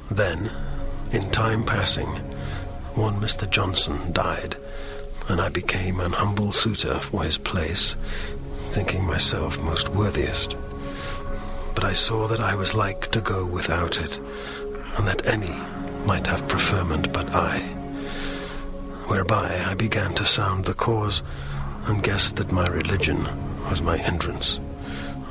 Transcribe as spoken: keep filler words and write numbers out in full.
Then, in time passing, one Mister Johnson died, and I became an humble suitor for his place, thinking myself most worthiest. But I saw that I was like to go without it, and that any might have preferment but I. Whereby I began to sound the cause, and guessed that my religion was my hindrance.